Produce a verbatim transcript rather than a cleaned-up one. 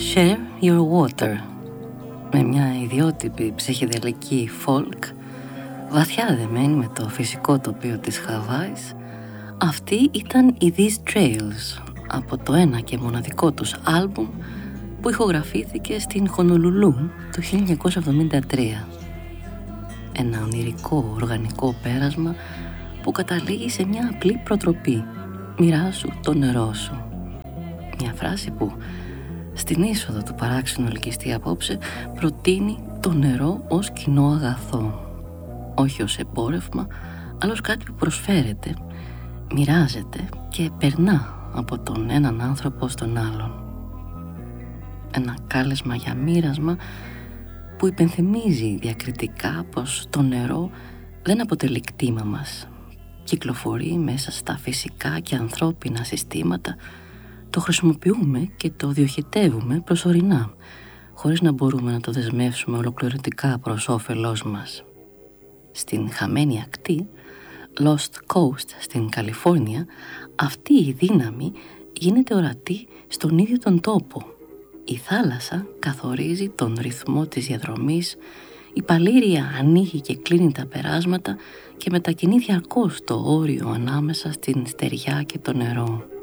Share Your Water, με μια ιδιότυπη ψυχεδελική folk, βαθιά δεμένη με το φυσικό τοπίο της Χαβάης. Αυτή ήταν οι These Trails, από το ένα και μοναδικό τους άλμπουμ που ηχογραφήθηκε στην Χονολουλού το χίλια εννιακόσια εβδομήντα τρία. Ένα ονειρικό οργανικό πέρασμα που καταλήγει σε μια απλή προτροπή: μοιράσου το νερό σου. Μια φράση που στην είσοδο του παράξενου ελκυστή απόψε προτείνει το νερό ως κοινό αγαθό, όχι ως εμπόρευμα, αλλά ως κάτι που προσφέρεται, μοιράζεται και περνά από τον έναν άνθρωπο στον άλλον. Ένα κάλεσμα για μοίρασμα που υπενθυμίζει διακριτικά πως το νερό δεν αποτελεί κτήμα μας. Κυκλοφορεί μέσα στα φυσικά και ανθρώπινα συστήματα, το χρησιμοποιούμε και το διοχετεύουμε προσωρινά, χωρίς να μπορούμε να το δεσμεύσουμε ολοκληρωτικά προς όφελός μας. Στην χαμένη ακτή, Lost Coast στην Καλιφόρνια, αυτή η δύναμη γίνεται ορατή στον ίδιο τον τόπο. Η θάλασσα καθορίζει τον ρυθμό της διαδρομής, η παλήρια ανοίγει και κλείνει τα περάσματα και μετακινεί διαρκώς το όριο ανάμεσα στην στεριά και το νερό.